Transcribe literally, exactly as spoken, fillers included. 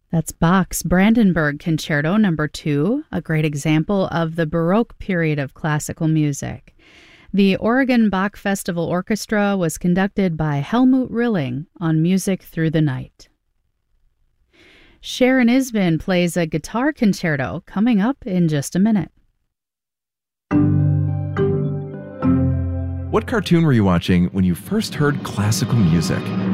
That's Bach's Brandenburg Concerto number two, a great example of the Baroque period of classical music. The Oregon Bach Festival Orchestra was conducted by Helmut Rilling on Music Through the Night. Sharon Isbin plays a guitar concerto coming up in just a minute. What cartoon were you watching when you first heard classical music?